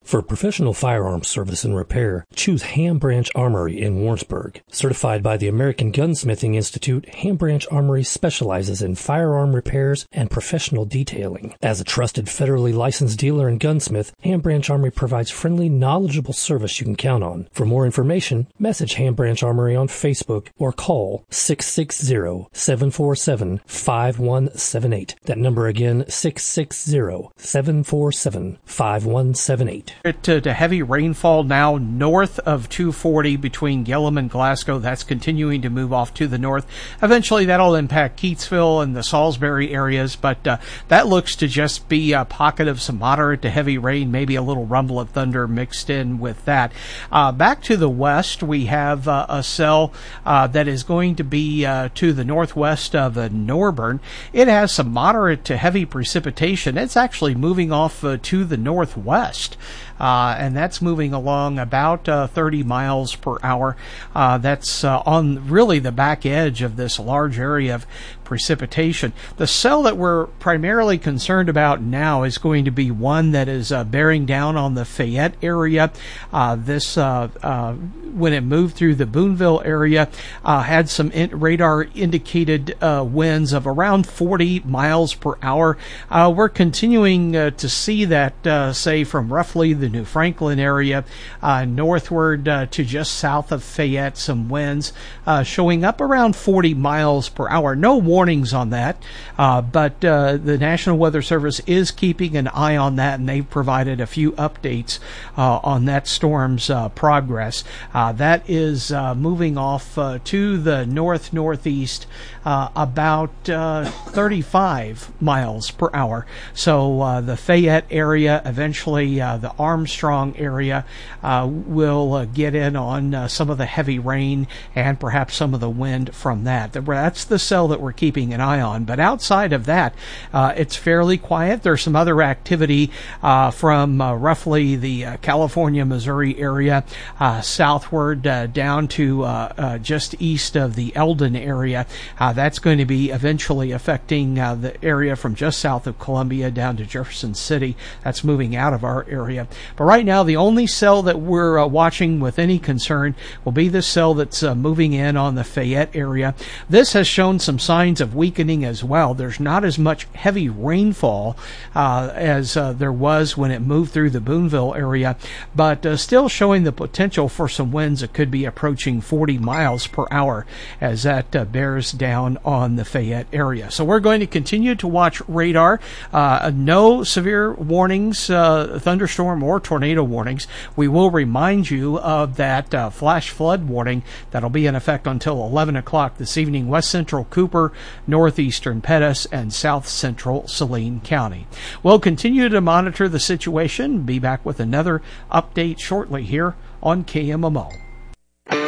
For professional firearms service and repair, choose Ham Branch Armory in Warrensburg. Certified by the American Gunsmithing Institute, Ham Branch Armory specializes in firearm repairs and professional detailing. As a trusted federally licensed dealer and gunsmith, Ham Branch Armory provides friendly, knowledgeable service you can count on. For more information, message Ham Branch Armory on Facebook or call 660-747-5178. That number again, 660-747-5178. To heavy rainfall now north of 240 between Gillum and Glasgow. That's continuing to move off to the north. Eventually that'll impact Keatsville and the Salisbury areas, but that looks to just be a pocket of some moderate to heavy rain, maybe a little rumble of thunder mixed in with that. Back to the west, we have a cell that is going to be to the northwest of Norburn. It has some moderate to heavy precipitation. It's actually moving off to the northwest. And that's moving along about 30 miles per hour. That's on really the back edge of this large area of precipitation. The cell that we're primarily concerned about now is going to be one that is bearing down on the Fayette area. When it moved through the Boonville area, had some radar indicated winds of around 40 miles per hour. We're continuing to see that, say, from roughly the New Franklin area northward to just south of Fayette, some winds showing up around 40 miles per hour. No warnings on that, but the National Weather Service is keeping an eye on that, and they've provided a few updates on that storm's progress. That is moving off to the northeast about 35 miles per hour. So the Fayette area, eventually the Armstrong area will get in on some of the heavy rain and perhaps some of the wind from that. That's the cell that we're keeping an eye on. But outside of that, it's fairly quiet. There's some other activity from roughly the California-Missouri area southward down to just east of the Eldon area. That's going to be eventually affecting the area from just south of Columbia down to Jefferson City. That's moving out of our area. But right now, the only cell that we're watching with any concern will be this cell that's moving in on the Fayette area. This has shown some signs of weakening as well. There's not as much heavy rainfall as there was when it moved through the Boonville area, but still showing the potential for some winds that could be approaching 40 miles per hour as that bears down on the Fayette area. So we're going to continue to watch radar. No severe warnings, thunderstorm or tornado warnings. We will remind you of that flash flood warning that'll be in effect until 11 o'clock this evening. West Central Cooper, northeastern Pettis, and south central Saline County. We'll continue to monitor the situation. Be back with another update shortly here on KMMO.